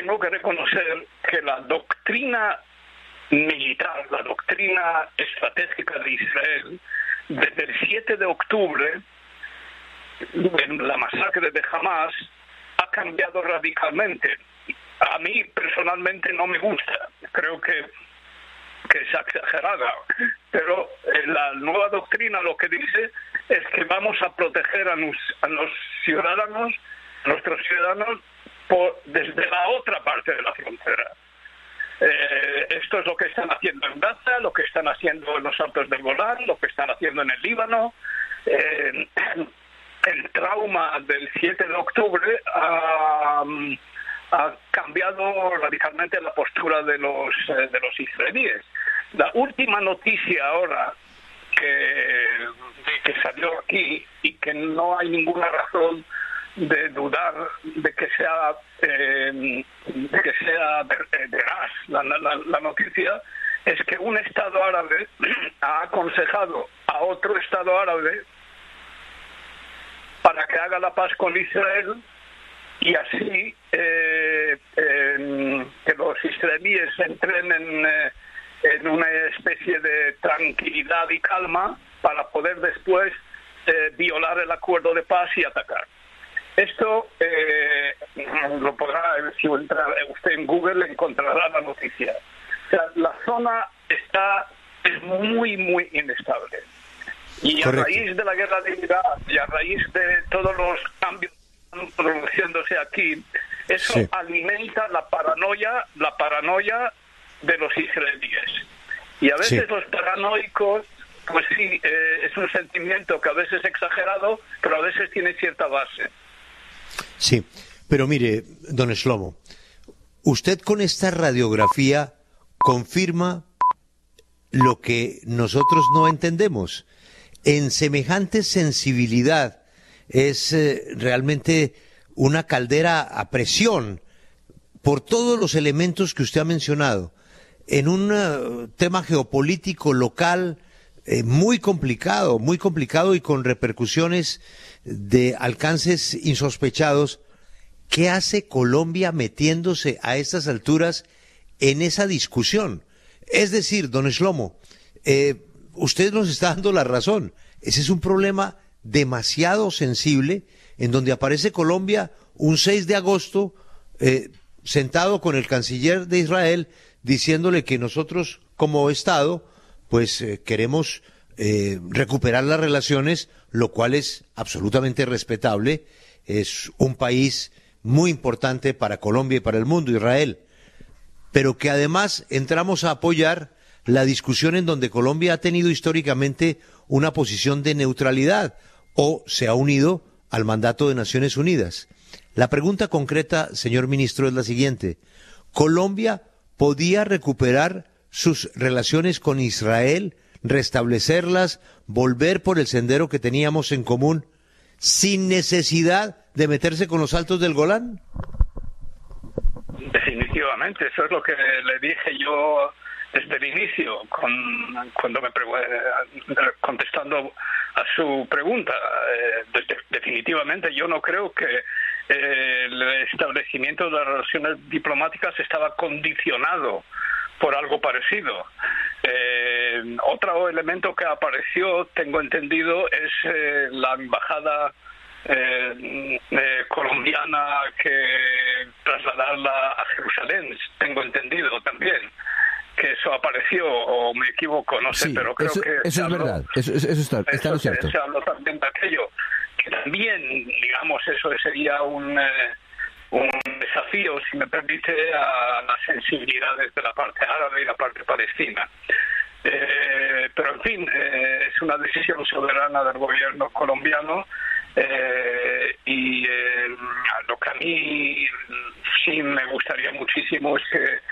tengo que reconocer que la doctrina militar, la doctrina estratégica de Israel, desde el 7 de octubre, en la masacre de Hamas, ha cambiado radicalmente. A mí personalmente no me gusta, creo que es exagerada, pero la nueva doctrina lo que dice es que vamos a proteger a los ciudadanos, nuestros ciudadanos, desde la otra parte de la frontera. Esto es lo que están haciendo en Gaza, lo que están haciendo en los Altos del Golán, lo que están haciendo en el Líbano. El trauma del 7 de octubre ha cambiado radicalmente la postura de los israelíes. La última noticia ahora que salió aquí y que no hay ninguna razón de dudar de que sea veraz la noticia, es que un Estado árabe ha aconsejado a otro Estado árabe para que haga la paz con Israel y así que los israelíes entren en una especie de tranquilidad y calma para poder después violar el acuerdo de paz y atacar. Esto lo podrá, si entra usted en Google, encontrará la noticia. O sea, la zona es muy, muy inestable. Y a raíz de la guerra de Irak y a raíz de todos los cambios que están produciéndose aquí, eso alimenta la paranoia de los israelíes. Y a veces los paranoicos, pues sí, es un sentimiento que a veces es exagerado, pero a veces tiene cierta base. Sí, pero mire, don Shlomo, usted con esta radiografía confirma lo que nosotros no entendemos. En semejante sensibilidad es realmente una caldera a presión por todos los elementos que usted ha mencionado, en un tema geopolítico local muy complicado y con repercusiones de alcances insospechados. ¿Qué hace Colombia metiéndose a estas alturas en esa discusión? Es decir, don Shlomo, usted nos está dando la razón. Ese es un problema demasiado sensible en donde aparece Colombia un 6 de agosto sentado con el canciller de Israel diciéndole que nosotros como Estado pues queremos recuperar las relaciones, lo cual es absolutamente respetable. Es un país muy importante para Colombia y para el mundo, Israel, pero que además entramos a apoyar la discusión en donde Colombia ha tenido históricamente una posición de neutralidad o se ha unido al mandato de Naciones Unidas. La pregunta concreta, señor ministro, es la siguiente. ¿Colombia podía recuperar sus relaciones con Israel, restablecerlas, volver por el sendero que teníamos en común, sin necesidad de meterse con los Altos del Golán? Definitivamente, eso es lo que le dije yo desde el inicio, cuando contestando a su pregunta. Definitivamente yo no creo que el establecimiento de las relaciones diplomáticas estaba condicionado por algo parecido. Otro elemento que apareció, tengo entendido, es la embajada colombiana que trasladarla a Jerusalén, tengo entendido también que eso apareció, o me equivoco, no sé, pero creo que eso es verdad, eso está lo cierto. Se habló también de aquello, que también, digamos, eso sería un desafío, si me permite, a las sensibilidades de la parte árabe y la parte palestina. Pero en fin, es una decisión soberana del gobierno colombiano, y lo que a mí sí me gustaría muchísimo es que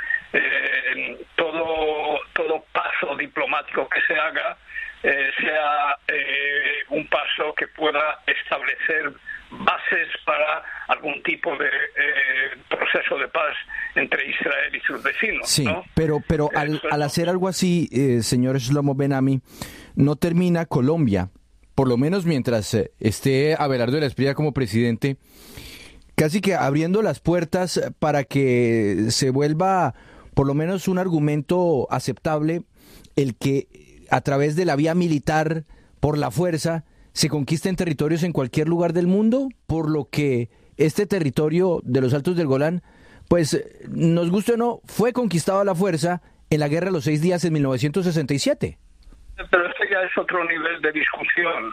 todo paso diplomático que se haga sea un paso que pueda establecer bases para algún tipo de proceso de paz entre Israel y sus vecinos. Sí, ¿no? pero al hacer algo así, señor Shlomo Ben-Ami, no termina Colombia, por lo menos mientras esté Abelardo de la Espriella como presidente, casi que abriendo las puertas para que se vuelva por lo menos un argumento aceptable el que a través de la vía militar, por la fuerza, se conquisten territorios en cualquier lugar del mundo, por lo que este territorio de los Altos del Golán, pues nos guste o no, fue conquistado a la fuerza en la Guerra de los 6 Días en 1967. Pero este ya es otro nivel de discusión.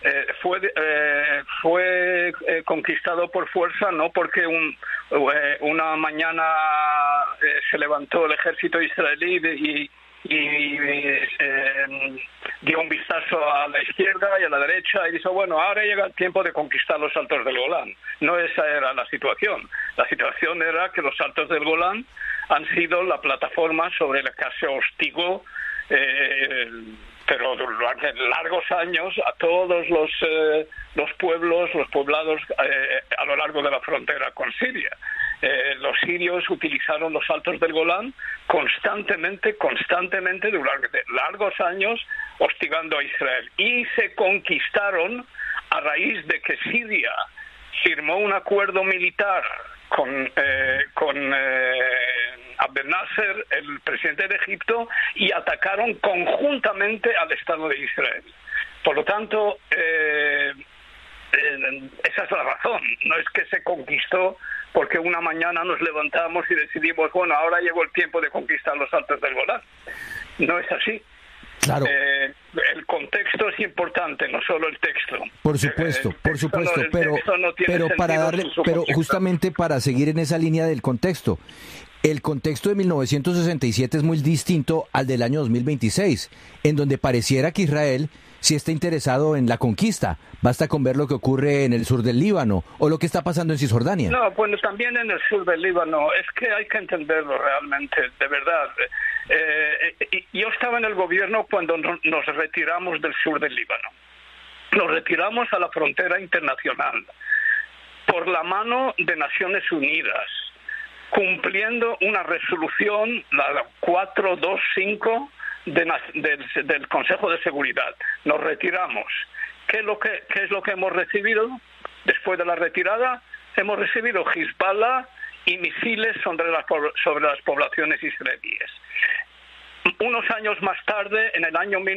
Fue conquistado por fuerza, no porque una mañana se levantó el ejército israelí y dio un vistazo a la izquierda y a la derecha y dijo, bueno, ahora llega el tiempo de conquistar los Altos del Golán. No esa era la situación. La situación era que los Altos del Golán han sido la plataforma sobre la que se hostigó pero durante largos años a todos los pueblos, los poblados a lo largo de la frontera con Siria. Los sirios utilizaron los Altos del Golán constantemente durante largos años hostigando a Israel y se conquistaron a raíz de que Siria firmó un acuerdo militar con Abdel Nasser, el presidente de Egipto, y atacaron conjuntamente al Estado de Israel. Por lo tanto, esa es la razón. No es que se conquistó porque una mañana nos levantamos y decidimos, bueno, ahora llegó el tiempo de conquistar los Altos del Golán. No es así. Claro. El contexto es importante, no solo el texto. Por supuesto, pero justamente para seguir en esa línea del contexto, el contexto de 1967 es muy distinto al del año 2026, en donde pareciera que Israel sí está interesado en la conquista. Basta con ver lo que ocurre en el sur del Líbano o lo que está pasando en Cisjordania. No, bueno, también en el sur del Líbano. Es que hay que entenderlo realmente, de verdad. Yo estaba en el gobierno cuando nos retiramos del sur del Líbano. Nos retiramos a la frontera internacional por la mano de Naciones Unidas, cumpliendo una resolución, la 425 del Consejo de Seguridad. Nos retiramos. ¿Qué es lo que hemos recibido después de la retirada? Hemos recibido Hezbollah y misiles sobre las poblaciones israelíes. Unos años más tarde, en el año en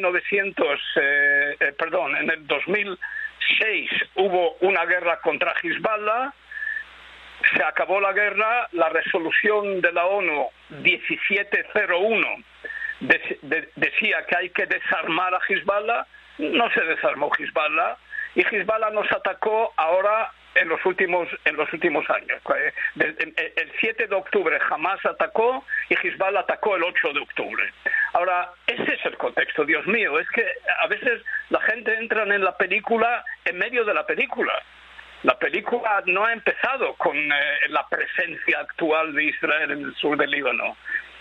el 2006 hubo una guerra contra Hezbollah. Se acabó la guerra, la resolución de la ONU 1701 decía que hay que desarmar a Hezbollah. No se desarmó Hezbollah y Hezbollah nos atacó ahora en los últimos años. El 7 de octubre Hamas atacó y Hezbollah atacó el 8 de octubre. Ahora, ese es el contexto, Dios mío. Es que a veces la gente entra en la película en medio de la película. La película no ha empezado con la presencia actual de Israel en el sur del Líbano.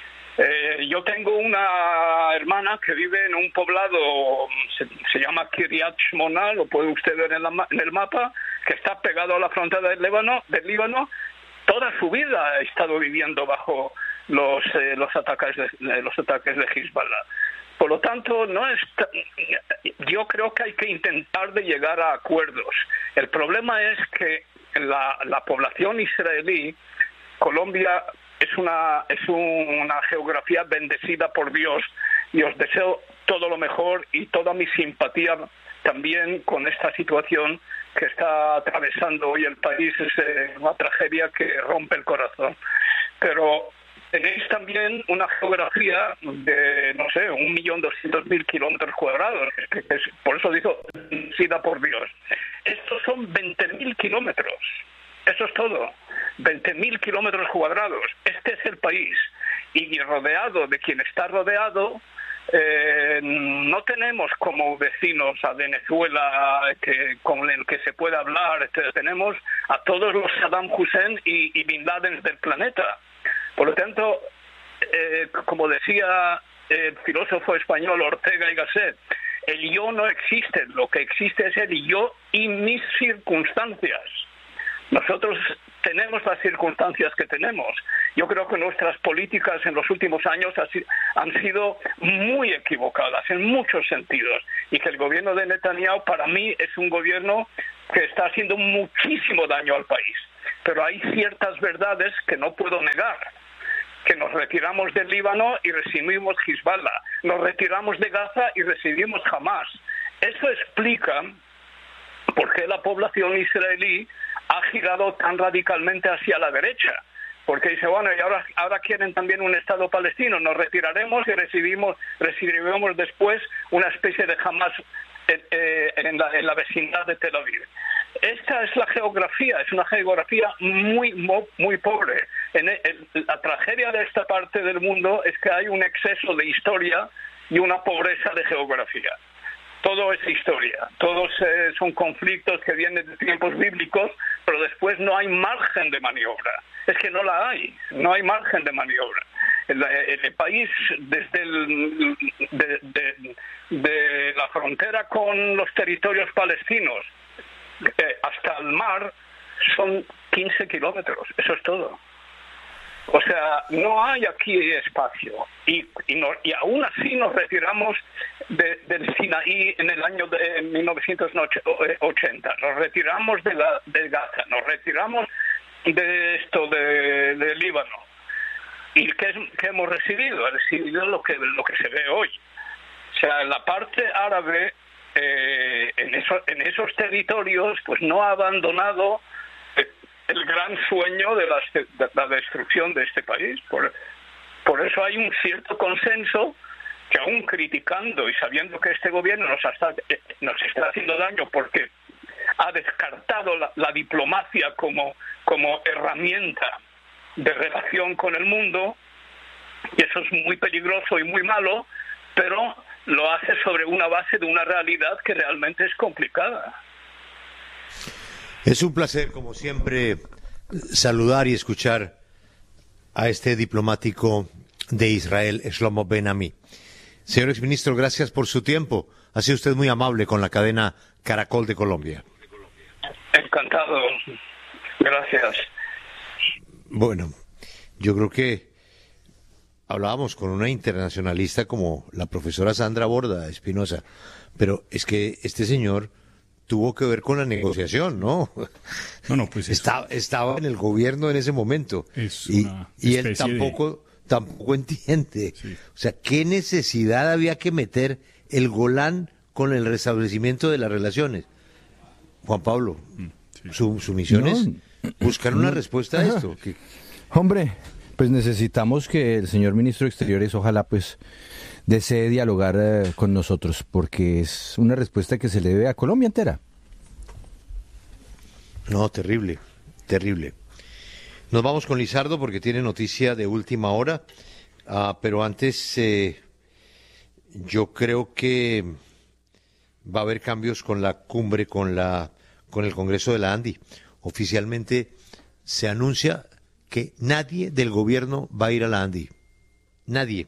Yo tengo una hermana que vive en un poblado, se llama Kiryat Shmona, lo puede usted ver en el mapa, que está pegado a la frontera del Líbano. Toda su vida ha estado viviendo bajo los ataques de Hezbollah. Por lo tanto, yo creo que hay que intentar de llegar a acuerdos. El problema es que la población israelí, Colombia es una geografía bendecida por Dios y os deseo todo lo mejor y toda mi simpatía también con esta situación que está atravesando hoy el país. Es una tragedia que rompe el corazón. Pero tenéis también una geografía de, 1.200.000 kilómetros cuadrados, por eso digo, bendecida por Dios. Estos son 20.000 kilómetros. Eso es todo. 20.000 kilómetros cuadrados. Este es el país. Y rodeado de quien está rodeado, no tenemos como vecinos a Venezuela con el que se pueda hablar. Tenemos a todos los Saddam Hussein y Bin Laden del planeta. Por lo tanto, como decía el filósofo español Ortega y Gasset, el yo no existe. Lo que existe es el yo y mis circunstancias. Nosotros tenemos las circunstancias que tenemos. Yo creo que nuestras políticas en los últimos años han sido muy equivocadas en muchos sentidos y que el gobierno de Netanyahu para mí es un gobierno que está haciendo muchísimo daño al país. pero hay ciertas verdades que no puedo negar. Que nos retiramos del Líbano y recibimos Hezbollah, nos retiramos de Gaza y recibimos Hamas. Eso explica por qué la población israelí ha girado tan radicalmente hacia la derecha. Porque dice, bueno, y ahora quieren también un Estado palestino, nos retiraremos y recibiremos después una especie de Hamas en la vecindad de Tel Aviv. Esta es la geografía, es una geografía muy pobre. La tragedia de esta parte del mundo es que hay un exceso de historia y una pobreza de geografía. Todo es historia, todos son conflictos que vienen de tiempos bíblicos, pero después no hay margen de maniobra. Es que no la hay, no hay margen de maniobra. El país, desde de la frontera con los territorios palestinos hasta el mar, son 15 kilómetros, eso es todo. O sea, no hay aquí espacio y aún así nos retiramos del Sinaí en el año de 1980, nos retiramos de Gaza, nos retiramos de Líbano. ¿Y qué hemos recibido? He recibido lo que se ve hoy. O sea, la parte árabe en esos territorios pues no ha abandonado el gran sueño de la destrucción de este país. Por eso hay un cierto consenso que aún criticando y sabiendo que este gobierno nos está haciendo daño porque ha descartado la diplomacia como herramienta de relación con el mundo, y eso es muy peligroso y muy malo, pero lo hace sobre una base de una realidad que realmente es complicada. Es un placer, como siempre, saludar y escuchar a este diplomático de Israel, Shlomo Ben-Ami. Señor exministro, gracias por su tiempo. Ha sido usted muy amable con la cadena Caracol de Colombia. Encantado. Gracias. Bueno, yo creo que hablábamos con una internacionalista como la profesora Sandra Borda Espinosa, pero es que este señor tuvo que ver con la negociación, ¿no? No, pues estaba en el gobierno en ese momento y él tampoco entiende. Sí. O sea, ¿qué necesidad había que meter el Golán con el restablecimiento de las relaciones? Juan Pablo, sí. Su misión es buscar una respuesta a esto. Hombre, pues necesitamos que el señor ministro de Exteriores ojalá pues desee dialogar con nosotros, porque es una respuesta que se le debe a Colombia entera. No, terrible, terrible. Nos vamos con Lizardo porque tiene noticia de última hora, pero antes yo creo que va a haber cambios con la cumbre, con el Congreso de la ANDI. Oficialmente se anuncia que nadie del gobierno va a ir a la ANDI. Nadie.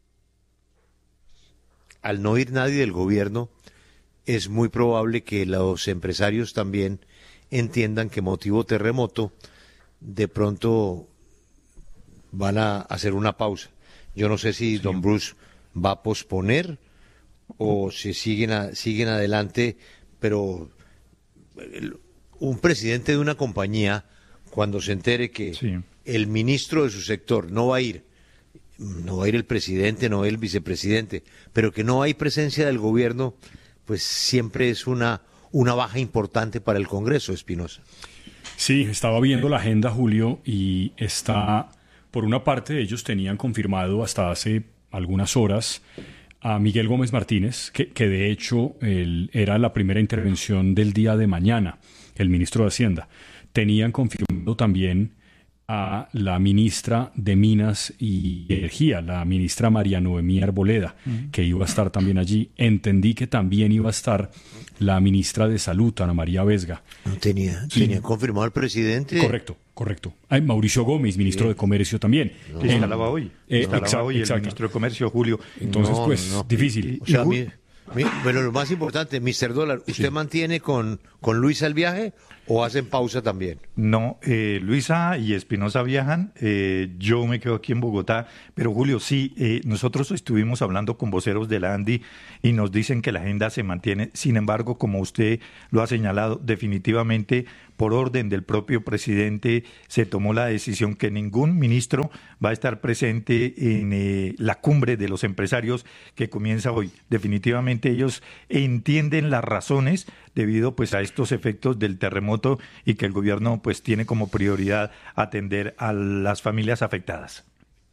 Al no ir nadie del gobierno, es muy probable que los empresarios también entiendan que motivo terremoto, de pronto van a hacer una pausa. Yo no sé si don Bruce va a posponer o si siguen adelante, pero un presidente de una compañía, cuando se entere que el ministro de su sector no va a ir el presidente, no va a ir el vicepresidente, pero que no hay presencia del gobierno, pues siempre es una baja importante para el Congreso, Espinosa. Sí, estaba viendo la agenda, Julio, y por una parte ellos tenían confirmado hasta hace algunas horas a Miguel Gómez Martínez, que de hecho era la primera intervención del día de mañana, el ministro de Hacienda. Tenían confirmado también a la ministra de Minas y Energía, la ministra María Noemí Arboleda, que iba a estar también allí. Entendí que también iba a estar la ministra de Salud, Ana María Vesga. No tenía confirmado el presidente. Correcto. Hay Mauricio Gómez, ministro de Comercio también. Instalaba hoy. Instalaba hoy el ministro de Comercio, Julio. Entonces, difícil. O sea, bueno, lo más importante, Mr. Dólar, ¿usted mantiene con Luisa el viaje o hacen pausa también? No, Luisa y Espinosa viajan, yo me quedo aquí en Bogotá, pero Julio, sí, nosotros estuvimos hablando con voceros de la ANDI y nos dicen que la agenda se mantiene. Sin embargo, como usted lo ha señalado, definitivamente por orden del propio presidente, se tomó la decisión que ningún ministro va a estar presente en la cumbre de los empresarios que comienza hoy. Definitivamente ellos entienden las razones debido pues a estos efectos del terremoto y que el gobierno pues tiene como prioridad atender a las familias afectadas.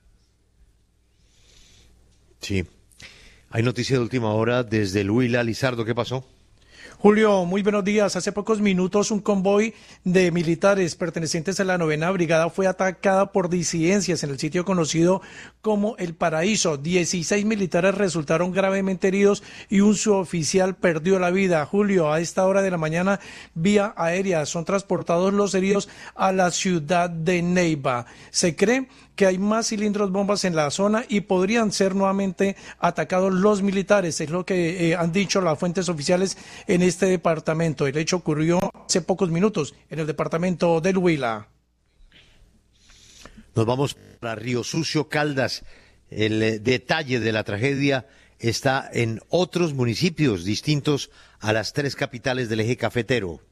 Sí. Hay noticia de última hora desde el Huila. Lizardo, ¿qué pasó? Julio, muy buenos días. Hace pocos minutos un convoy de militares pertenecientes a la 9ª Brigada fue atacada por disidencias en el sitio conocido como El Paraíso. 16 militares resultaron gravemente heridos y un suboficial perdió la vida. Julio, a esta hora de la mañana, vía aérea, son transportados los heridos a la ciudad de Neiva. Se cree que hay más cilindros bombas en la zona y podrían ser nuevamente atacados los militares, es lo que han dicho las fuentes oficiales en este departamento. El hecho ocurrió hace pocos minutos en el departamento del Huila. Nos vamos para Río Sucio, Caldas. El detalle de la tragedia está en otros municipios distintos a las 3 capitales del eje cafetero.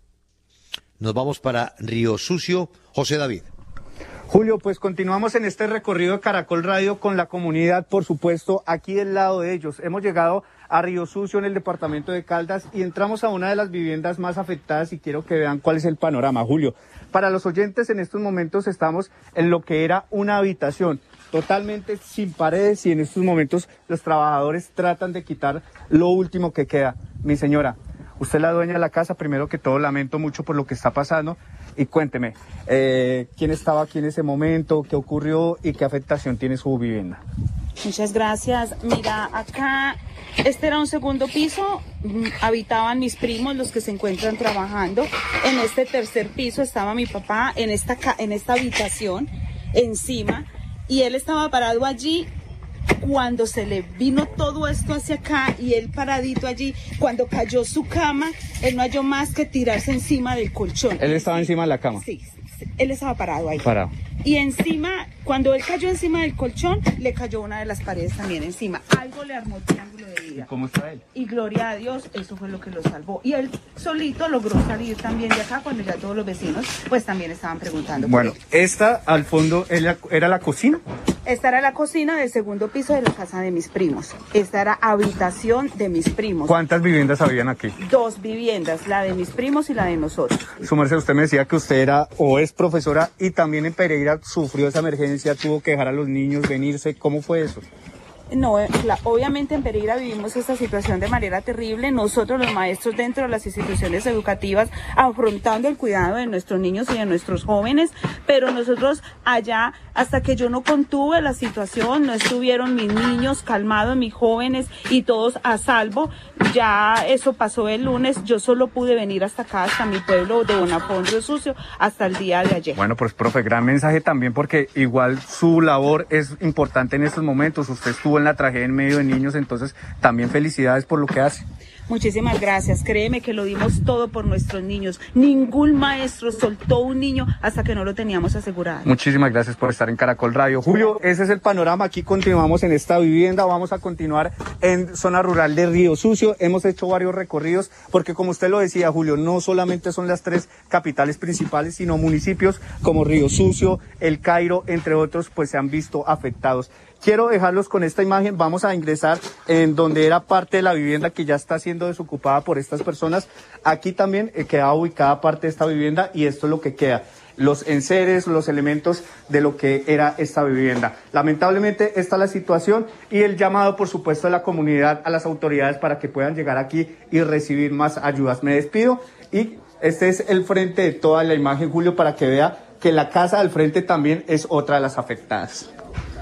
Nos vamos para Río Sucio, José David. Julio, pues continuamos en este recorrido de Caracol Radio con la comunidad, por supuesto, aquí del lado de ellos. Hemos llegado a Río Sucio en el departamento de Caldas y entramos a una de las viviendas más afectadas y quiero que vean cuál es el panorama, Julio. Para los oyentes, en estos momentos estamos en lo que era una habitación totalmente sin paredes y en estos momentos los trabajadores tratan de quitar lo último que queda. Mi señora, usted es la dueña de la casa, primero que todo lamento mucho por lo que está pasando. Y cuénteme, ¿quién estaba aquí en ese momento? ¿Qué ocurrió? ¿Y qué afectación tiene su vivienda? Muchas gracias. Mira, acá, este era un segundo piso, habitaban mis primos, los que se encuentran trabajando. En este tercer piso estaba mi papá, en esta habitación, encima, y él estaba parado allí. Cuando se le vino todo esto hacia acá y él paradito allí, cuando cayó su cama, él no halló más que tirarse encima del colchón. ¿Él estaba encima de la cama? Sí, él estaba parado ahí. Parado. Y encima, cuando él cayó encima del colchón, le cayó una de las paredes también encima. Algo le armó triángulo de vida. ¿Y cómo está él? Y gloria a Dios, eso fue lo que lo salvó. Y él solito logró salir también de acá cuando ya todos los vecinos pues también estaban preguntando. Bueno, esta al fondo era la cocina. Esta era la cocina del segundo piso de la casa de mis primos. Esta era habitación de mis primos. ¿Cuántas viviendas habían aquí? 2 viviendas, la de mis primos y la de nosotros. Su merced, usted me decía que usted era o es profesora y también en Pereira sufrió esa emergencia, tuvo que dejar a los niños venirse. ¿Cómo fue eso? No, obviamente en Pereira vivimos esta situación de manera terrible. Nosotros los maestros dentro de las instituciones educativas afrontando el cuidado de nuestros niños y de nuestros jóvenes, pero nosotros allá, hasta que yo no contuve la situación, no estuvieron mis niños calmados, mis jóvenes y todos a salvo. Ya eso pasó el lunes, yo solo pude venir hasta acá, hasta mi pueblo de Bonafón, Río Sucio, hasta el día de ayer. Bueno, pues profe, gran mensaje también porque igual su labor es importante en estos momentos. Usted estuvo en la tragedia en medio de niños, entonces también felicidades por lo que hace. Muchísimas gracias, créeme que lo dimos todo por nuestros niños. Ningún maestro soltó un niño hasta que no lo teníamos asegurado. Muchísimas gracias por estar en Caracol Radio. Julio, ese es el panorama, aquí continuamos en esta vivienda, vamos a continuar en zona rural de Río Sucio. Hemos hecho varios recorridos porque como usted lo decía, Julio, no solamente son las 3 capitales principales, sino municipios como Río Sucio, El Cairo, entre otros, pues se han visto afectados. Quiero dejarlos con esta imagen, vamos a ingresar en donde era parte de la vivienda que ya está siendo desocupada por estas personas. Aquí también queda ubicada parte de esta vivienda y esto es lo que queda. Los enseres, los elementos de lo que era esta vivienda. Lamentablemente esta es la situación y el llamado por supuesto de la comunidad a las autoridades para que puedan llegar aquí y recibir más ayudas. Me despido y este es el frente de toda la imagen, Julio, para que vea que la casa del frente también es otra de las afectadas.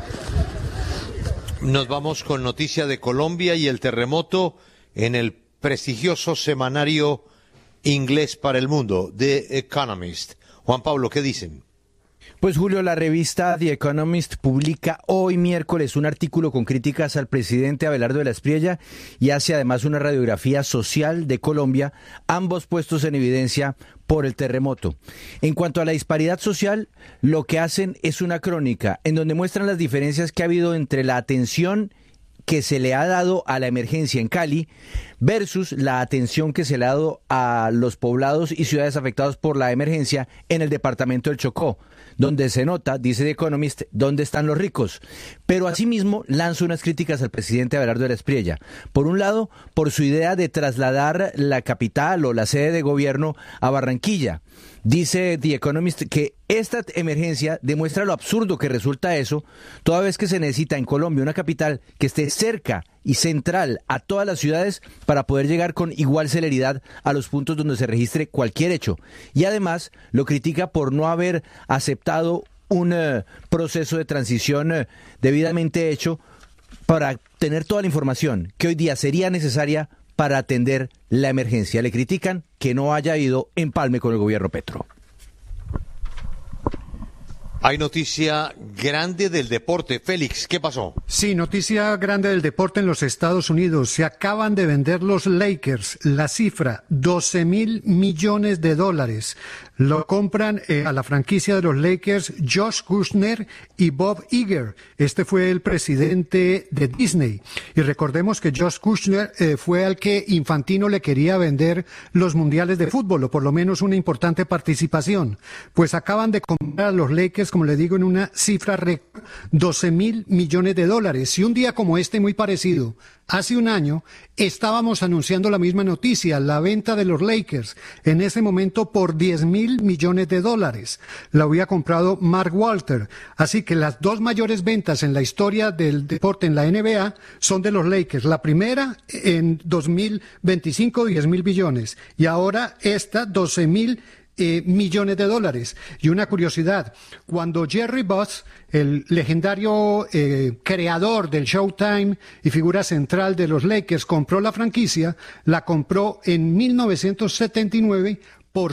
Nos vamos con noticia de Colombia y el terremoto en el prestigioso semanario inglés para el mundo, The Economist. Juan Pablo, ¿qué dicen? Pues Julio, la revista The Economist publica hoy miércoles un artículo con críticas al presidente Abelardo de la Espriella y hace además una radiografía social de Colombia, ambos puestos en evidencia por el terremoto. En cuanto a la disparidad social, lo que hacen es una crónica en donde muestran las diferencias que ha habido entre la atención que se le ha dado a la emergencia en Cali versus la atención que se le ha dado a los poblados y ciudades afectados por la emergencia en el departamento del Chocó, donde se nota, dice The Economist, dónde están los ricos. Pero asimismo lanza unas críticas al presidente Abelardo de la Espriella. Por un lado, por su idea de trasladar la capital o la sede de gobierno a Barranquilla. Dice The Economist que esta emergencia demuestra lo absurdo que resulta eso, toda vez que se necesita en Colombia una capital que esté cerca y central a todas las ciudades para poder llegar con igual celeridad a los puntos donde se registre cualquier hecho. Y además lo critica por no haber aceptado un proceso de transición debidamente hecho para tener toda la información que hoy día sería necesaria para atender la emergencia. Le critican que no haya ido empalme con el gobierno Petro. Hay noticia grande del deporte. Félix, ¿qué pasó? Sí, noticia grande del deporte en los Estados Unidos. Se acaban de vender los Lakers. La cifra, $12,000 millones. Lo compran a la franquicia de los Lakers Josh Kushner y Bob Iger. Este fue el presidente de Disney. Y recordemos que Josh Kushner fue al que Infantino le quería vender los mundiales de fútbol, o por lo menos una importante participación. Pues acaban de comprar a los Lakers, como le digo, en una cifra récord, $12,000 millones. Y un día como este, muy parecido, hace un año, estábamos anunciando la misma noticia, la venta de los Lakers, en ese momento por $10,000 millones. La había comprado Mark Walter. Así que las dos mayores ventas en la historia del deporte en la NBA son de los Lakers. La primera en 2025, $10,000 millones. Y ahora esta, $12,000 millones. Y una curiosidad, cuando Jerry Buss, el legendario creador del Showtime y figura central de los Lakers, compró la franquicia, la compró en 1979 por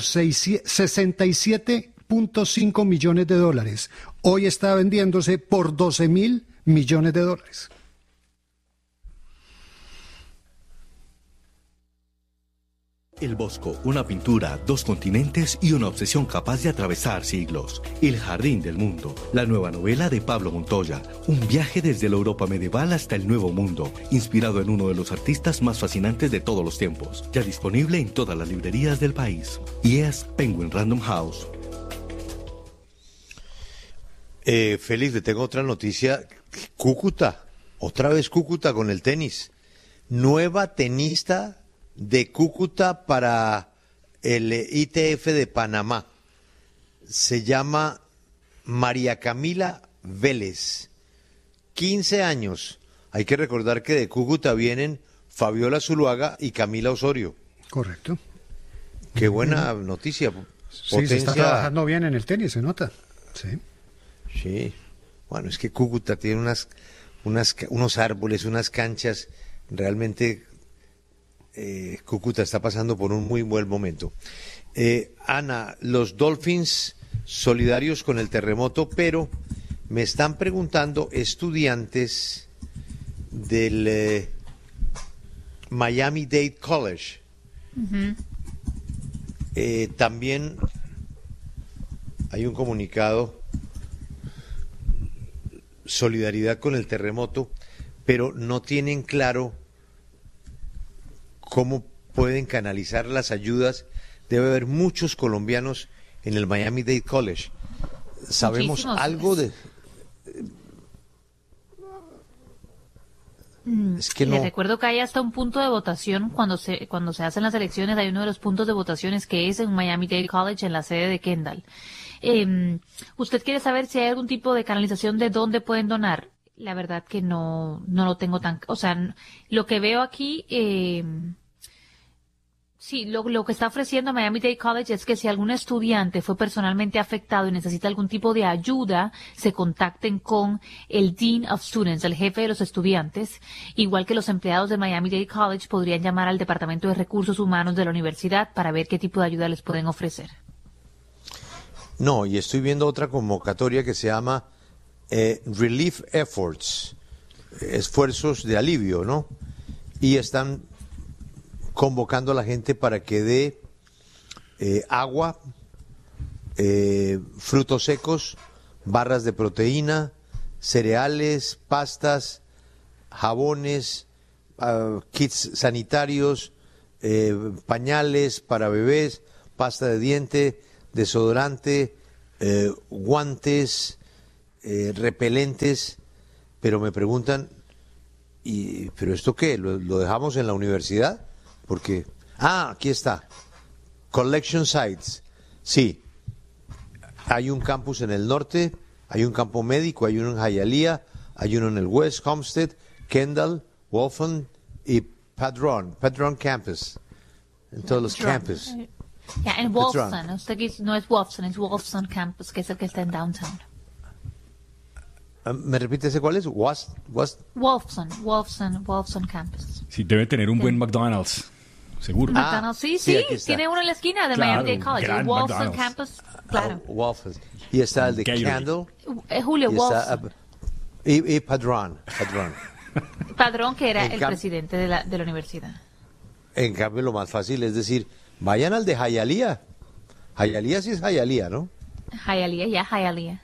$67.5 millones. Hoy está vendiéndose por $12,000 millones. El Bosco, una pintura, 2 continentes y una obsesión capaz de atravesar siglos. El Jardín del Mundo, la nueva novela de Pablo Montoya. Un viaje desde la Europa medieval hasta el Nuevo Mundo, inspirado en uno de los artistas más fascinantes de todos los tiempos. Ya disponible en todas las librerías del país. Y es Penguin Random House. Félix, le tengo otra noticia. Cúcuta, otra vez Cúcuta con el tenis. Nueva tenista de Cúcuta para el ITF de Panamá. Se llama María Camila Vélez. 15 años. Hay que recordar que de Cúcuta vienen Fabiola Zuluaga y Camila Osorio. Correcto. Qué buena noticia. Sí, se está trabajando bien en el tenis, se nota. Sí. Sí. Bueno, es que Cúcuta tiene unos árboles, unas canchas realmente. Cúcuta está pasando por un muy buen momento. Ana, los Dolphins solidarios con el terremoto, pero me están preguntando estudiantes del Miami-Dade College. Uh-huh. También hay un comunicado, solidaridad con el terremoto, pero no tienen claro cómo pueden canalizar las ayudas. Debe haber muchos colombianos en el Miami-Dade College. ¿Sabemos algo de...? Es que no. Les recuerdo que hay hasta un punto de votación cuando se hacen las elecciones. Hay uno de los puntos de votaciones que es en Miami-Dade College, en la sede de Kendall. ¿Usted quiere saber si hay algún tipo de canalización de dónde pueden donar? La verdad que no lo tengo tan... O sea, lo que veo aquí... Sí, lo que está ofreciendo Miami-Dade College es que si algún estudiante fue personalmente afectado y necesita algún tipo de ayuda, se contacten con el Dean of Students, el jefe de los estudiantes, igual que los empleados de Miami-Dade College podrían llamar al Departamento de Recursos Humanos de la universidad para ver qué tipo de ayuda les pueden ofrecer. No, y estoy viendo otra convocatoria que se llama Relief Efforts, esfuerzos de alivio, ¿no? Y están convocando a la gente para que dé agua, frutos secos, barras de proteína, cereales, pastas, jabones, kits sanitarios, pañales para bebés, pasta de diente, desodorante, guantes, repelentes, pero me preguntan, ¿pero esto qué? ¿Lo dejamos en la universidad? Porque, aquí está, Collection Sites, sí, hay un campus en el norte, hay un campo médico, hay uno en Hialeah, hay uno en el West Homestead, Kendall, Waltham y Padron Campus, en todos los campus. Ya, en Wolfson, usted dice, no es Wolfson, es Wolfson Campus, que es el que está en downtown. ¿Me repite ese cuál es? Wolfson Campus. Sí, debe tener un buen McDonald's, seguro. McDonald's, sí, tiene uno en la esquina de Miami-Dade College, el Wolfson Campus, claro. Wolfson. Y está el de Candle. Julio Wolfson. Y Padrón. Padrón, que era el presidente de la universidad. En cambio, lo más fácil es decir, vayan al de Hialeah. Hialeah sí es Hialeah, ¿no? Hialeah.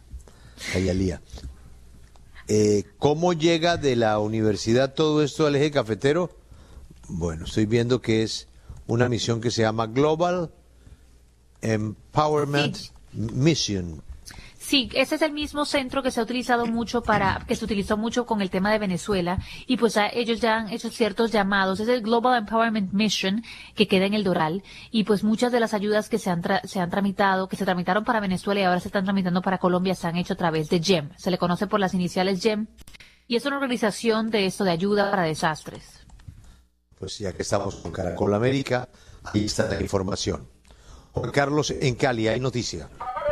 ¿Cómo llega de la universidad todo esto al eje cafetero? Bueno, estoy viendo que es una misión que se llama Global Empowerment Mission. Sí, ese es el mismo centro que se ha utilizado mucho que se utilizó mucho con el tema de Venezuela, y pues ellos ya han hecho ciertos llamados. Es el Global Empowerment Mission, que queda en el Doral, y pues muchas de las ayudas que se han tramitado, que se tramitaron para Venezuela y ahora se están tramitando para Colombia, se han hecho a través de GEM. Se le conoce por las iniciales GEM, y es una organización de ayuda para desastres. Pues ya que estamos con Caracol América, ahí está la información. Juan Carlos, en Cali hay noticia.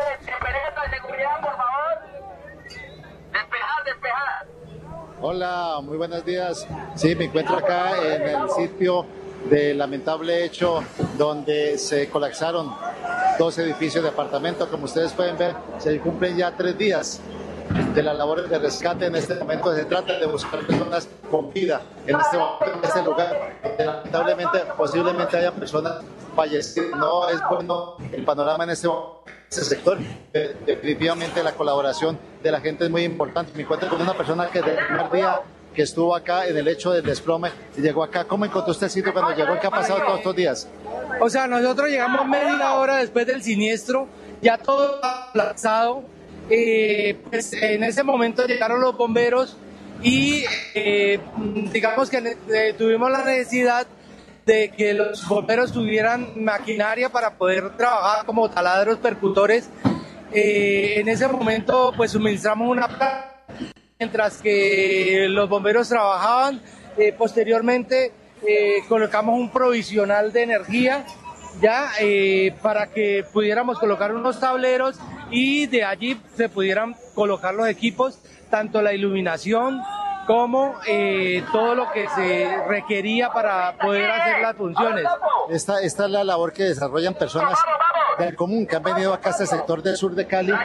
Hola, muy buenos días. Sí, me encuentro acá en el sitio del lamentable hecho donde se colapsaron 2 edificios de apartamentos. Como ustedes pueden ver, se cumplen ya 3 días de las labores de rescate. En este momento se trata de buscar personas con vida en este momento, en este lugar, donde lamentablemente posiblemente haya personas fallecidas. No es bueno el panorama en este sector. Definitivamente la colaboración de la gente es muy importante. Me encuentro con una persona que desde el primer día que estuvo acá en el hecho del desplome y llegó acá. ¿Cómo encontró usted el sitio cuando llegó? ¿Qué ha pasado todos estos días? O sea, nosotros llegamos media hora después del siniestro, ya todo aplazado. Pues en ese momento llegaron los bomberos y digamos que tuvimos la necesidad de que los bomberos tuvieran maquinaria para poder trabajar como taladros percutores. En ese momento pues suministramos una planta mientras que los bomberos trabajaban. Posteriormente colocamos un provisional de energía ya para que pudiéramos colocar unos tableros y de allí se pudieran colocar los equipos, tanto la iluminación como todo lo que se requería para poder hacer las funciones. Esta es la labor que desarrollan personas del común que han venido acá a este sector del sur de Cali,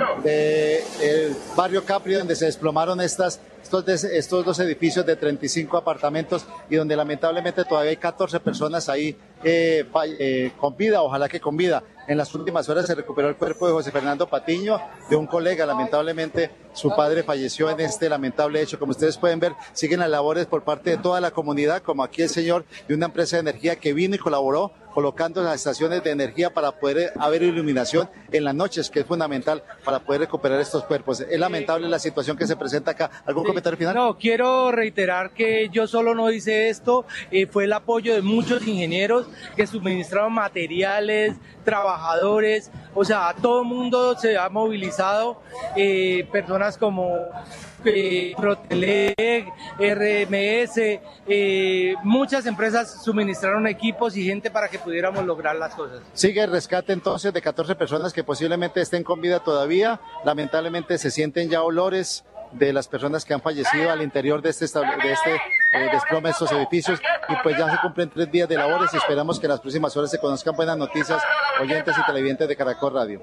del barrio Capri, donde se desplomaron estos 2 edificios de 35 apartamentos y donde lamentablemente todavía hay 14 personas ahí con vida, ojalá que con vida. En las últimas horas se recuperó el cuerpo de José Fernando Patiño, de un colega. Lamentablemente su padre falleció en este lamentable hecho. Como ustedes pueden ver, siguen las labores por parte de toda la comunidad, como aquí el señor de una empresa de energía que vino y colaboró colocando las estaciones de energía para poder haber iluminación en las noches, que es fundamental para poder recuperar estos cuerpos. Es lamentable la situación que se presenta acá. ¿Algún comentario final? No, quiero reiterar que yo solo no hice esto, fue el apoyo de muchos ingenieros que suministraron materiales, trabajadores, o sea, todo el mundo se ha movilizado, personas como Protelec, RMS, muchas empresas suministraron equipos y gente para que pudiéramos lograr las cosas. Sigue el rescate entonces de 14 personas que posiblemente estén con vida todavía. Lamentablemente se sienten ya olores de las personas que han fallecido al interior de este desplome de estos edificios, y pues ya se cumplen 3 días de labores y esperamos que en las próximas horas se conozcan buenas noticias, oyentes y televidentes de Caracol Radio.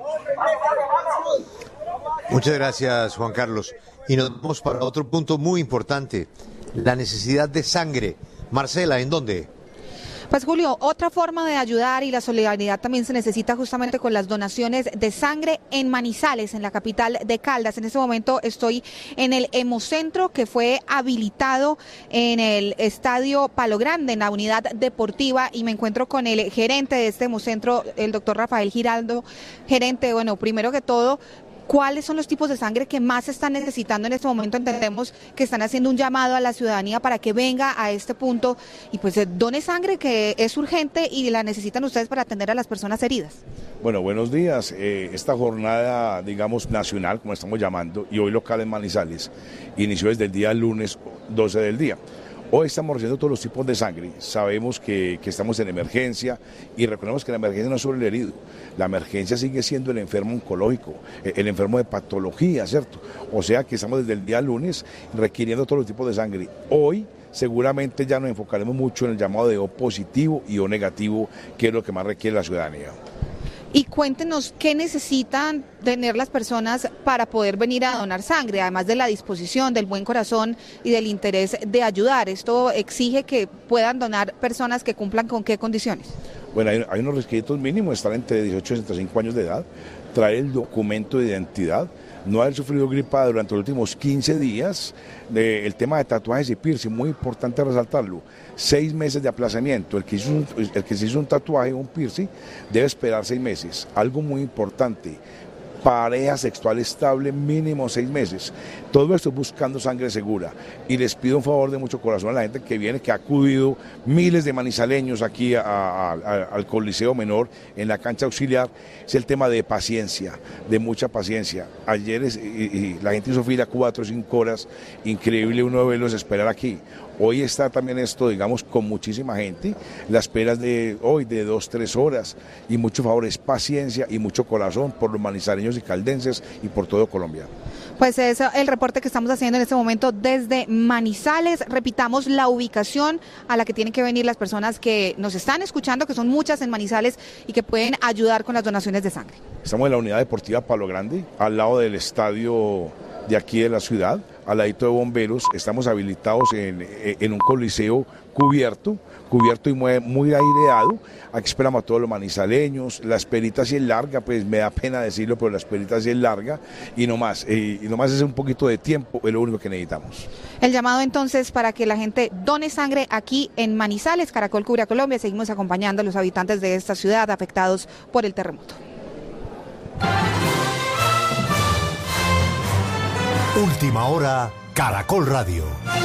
Muchas gracias, Juan Carlos. Y nos vamos para otro punto muy importante, la necesidad de sangre. Marcela, ¿en dónde? Pues Julio, otra forma de ayudar y la solidaridad también se necesita justamente con las donaciones de sangre en Manizales, en la capital de Caldas. En este momento estoy en el Hemocentro que fue habilitado en el Estadio Palo Grande, en la unidad deportiva, y me encuentro con el gerente de este Hemocentro, el doctor Rafael Giraldo. Gerente, bueno, primero que todo, ¿cuáles son los tipos de sangre que más se están necesitando en este momento? Entendemos que están haciendo un llamado a la ciudadanía para que venga a este punto y pues done sangre, que es urgente y la necesitan ustedes para atender a las personas heridas. Bueno, buenos días. Esta jornada, digamos, nacional, como estamos llamando, y hoy local en Manizales, inició desde el día lunes 12 del día. Hoy estamos recibiendo todos los tipos de sangre. Sabemos que estamos en emergencia y recordemos que la emergencia no es sobre el herido. La emergencia sigue siendo el enfermo oncológico, el enfermo de patología, ¿cierto? O sea que estamos desde el día lunes requiriendo todos los tipos de sangre. Hoy seguramente ya nos enfocaremos mucho en el llamado de O positivo y O negativo, que es lo que más requiere la ciudadanía. Y cuéntenos qué necesitan tener las personas para poder venir a donar sangre, además de la disposición, del buen corazón y del interés de ayudar. ¿Esto exige que puedan donar personas que cumplan con qué condiciones? Bueno, hay unos requisitos mínimos, estar entre 18 y 65 años de edad, traer el documento de identidad, no haber sufrido gripa durante los últimos 15 días, el tema de tatuajes y piercing, muy importante resaltarlo, 6 meses de aplazamiento, el que se hizo un tatuaje o un piercing debe esperar 6 meses, algo muy importante, pareja sexual estable mínimo 6 meses, todo esto buscando sangre segura, y les pido un favor de mucho corazón a la gente que viene, que ha acudido, miles de manizaleños aquí al Coliseo Menor, en la cancha auxiliar, es el tema de paciencia, de mucha paciencia. Ayer la gente hizo fila 4 o 5 horas, increíble uno verlos esperar aquí. Hoy está también esto, digamos, con muchísima gente, las esperas de hoy de 2-3 horas, y mucho favor, es paciencia y mucho corazón por los manizaleños y caldenses y por todo Colombia. Pues es el reporte que estamos haciendo en este momento desde Manizales. Repitamos la ubicación a la que tienen que venir las personas que nos están escuchando, que son muchas en Manizales y que pueden ayudar con las donaciones de sangre. Estamos en la unidad deportiva Palo Grande, al lado del estadio de aquí de la ciudad, al ladito de bomberos. Estamos habilitados en un coliseo cubierto y muy aireado. Aquí esperamos a todos los manizaleños. La esperita sí es larga, pues me da pena decirlo, pero la esperita sí es larga y no más es un poquito de tiempo, es lo único que necesitamos. El llamado entonces para que la gente done sangre aquí en Manizales. Caracol cubre a Colombia. Seguimos acompañando a los habitantes de esta ciudad afectados por el terremoto. Última hora, Caracol Radio.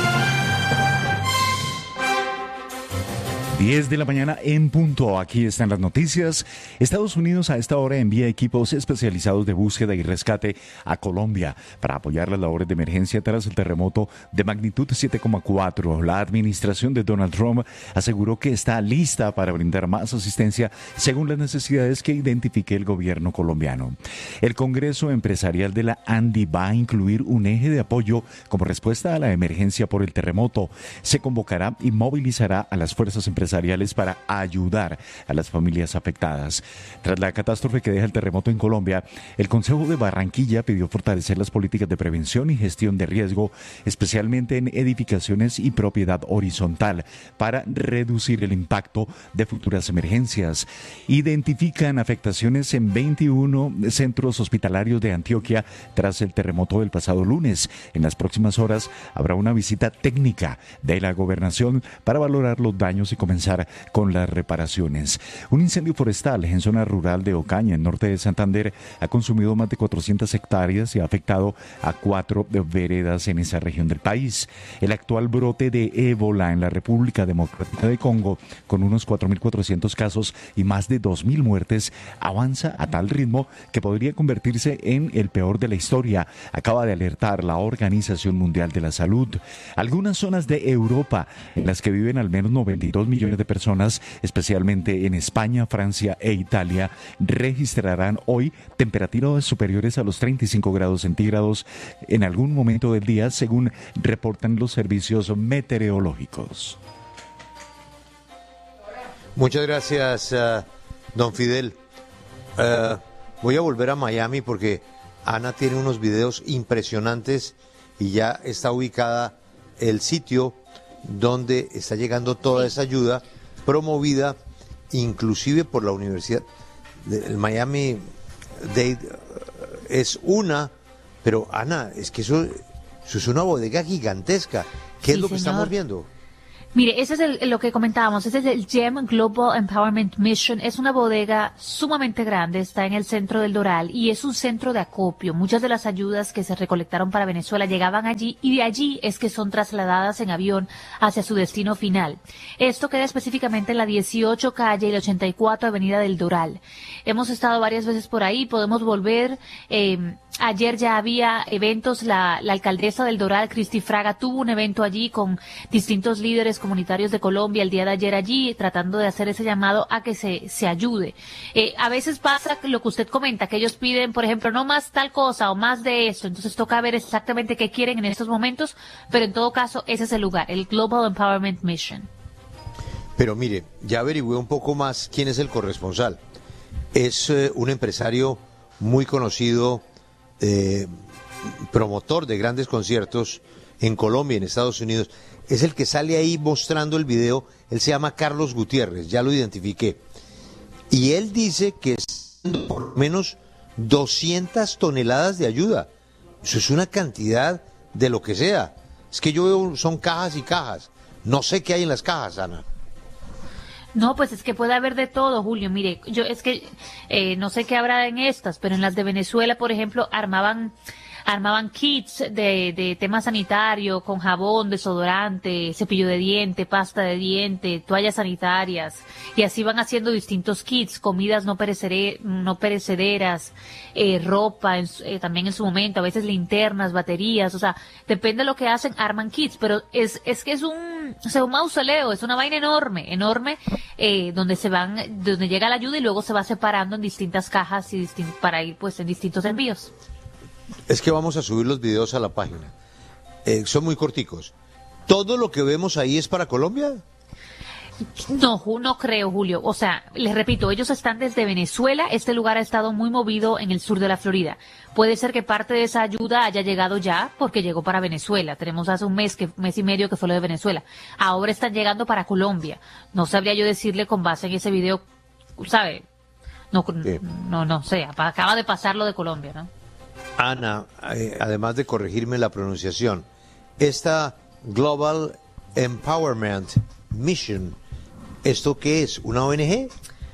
10 de la mañana en punto. Aquí están las noticias. Estados Unidos a esta hora envía equipos especializados de búsqueda y rescate a Colombia para apoyar las labores de emergencia tras el terremoto de magnitud 7,4. La administración de Donald Trump aseguró que está lista para brindar más asistencia según las necesidades que identifique el gobierno colombiano. El Congreso Empresarial de la ANDI va a incluir un eje de apoyo como respuesta a la emergencia por el terremoto. Se convocará y movilizará a las fuerzas empresariales para ayudar a las familias afectadas. Tras la catástrofe que deja el terremoto en Colombia, el Consejo de Barranquilla pidió fortalecer las políticas de prevención y gestión de riesgo, especialmente en edificaciones y propiedad horizontal, para reducir el impacto de futuras emergencias. Identifican afectaciones en 21 centros hospitalarios de Antioquia tras el terremoto del pasado lunes. En las próximas horas habrá una visita técnica de la gobernación para valorar los daños y comenzar con las reparaciones. Un incendio forestal en zona rural de Ocaña, en norte de Santander, ha consumido más de 400 hectáreas y ha afectado a 4 veredas en esa región del país. El actual brote de ébola en la República Democrática de Congo, con unos 4.400 casos y más de 2.000 muertes, avanza a tal ritmo que podría convertirse en el peor de la historia, acaba de alertar la Organización Mundial de la Salud. Algunas zonas de Europa, en las que viven al menos 92 millones de personas, especialmente en España, Francia e Italia, registrarán hoy temperaturas superiores a los 35 grados centígrados en algún momento del día, según reportan los servicios meteorológicos. Muchas gracias, don Fidel. Voy a volver a Miami porque Ana tiene unos videos impresionantes y ya está ubicada el sitio donde está llegando toda esa ayuda promovida inclusive por la Universidad del Miami Dade, es una, pero Ana, es que eso es una bodega gigantesca. ¿Qué es lo que estamos viendo? Mire, ese es lo que comentábamos, ese es el GEM Global Empowerment Mission, es una bodega sumamente grande, está en el centro del Doral y es un centro de acopio. Muchas de las ayudas que se recolectaron para Venezuela llegaban allí y de allí es que son trasladadas en avión hacia su destino final. Esto queda específicamente en la 18 calle y la 84 avenida del Doral. Hemos estado varias veces por ahí, podemos volver. Ayer ya había eventos, la alcaldesa del Doral, Cristi Fraga, tuvo un evento allí con distintos líderes comunitarios de Colombia el día de ayer allí, tratando de hacer ese llamado a que se ayude. A veces pasa lo que usted comenta, que ellos piden, por ejemplo, no más tal cosa o más de esto, entonces toca ver exactamente qué quieren en estos momentos, pero en todo caso ese es el lugar, el Global Empowerment Mission. Pero mire, ya averigüé un poco más quién es el corresponsal. Es un empresario muy conocido, promotor de grandes conciertos en Colombia, en Estados Unidos. Es el que sale ahí mostrando el video. Él se llama Carlos Gutiérrez, ya lo identifiqué. Y él dice que es por lo menos 200 toneladas de ayuda. Eso es una cantidad de lo que sea. Es que yo veo, son cajas y cajas. No sé qué hay en las cajas, Ana. No, pues es que puede haber de todo, Julio. Mire, yo es que no sé qué habrá en estas, pero en las de Venezuela, por ejemplo, armaban kits de tema sanitario con jabón, desodorante, cepillo de diente, pasta de diente, toallas sanitarias, y así van haciendo distintos kits, comidas no perecederas, ropa también en su momento, a veces linternas, baterías, o sea, depende de lo que hacen, arman kits, pero es que es un mausoleo, es una vaina enorme, donde llega la ayuda y luego se va separando en distintas cajas y para ir pues en distintos envíos. Es que vamos a subir los videos a la página. Son muy corticos. ¿Todo lo que vemos ahí es para Colombia? No creo, Julio. O sea, les repito, ellos están desde Venezuela. Este lugar ha estado muy movido en el sur de la Florida. Puede ser que parte de esa ayuda haya llegado ya porque llegó para Venezuela. Tenemos hace un mes y medio que fue lo de Venezuela. Ahora están llegando para Colombia. No sabría yo decirle con base en ese video, ¿sabe? No sé. Acaba de pasar lo de Colombia, ¿no? Ana, además de corregirme la pronunciación, esta Global Empowerment Mission, ¿esto qué es? ¿Una ONG?